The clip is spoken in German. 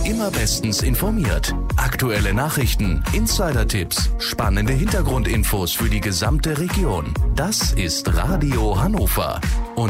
immer bestens informiert. Aktuelle Nachrichten, Insider-Tipps, spannende Hintergrundinfos für die gesamte Region. Das ist Radio Hannover. Und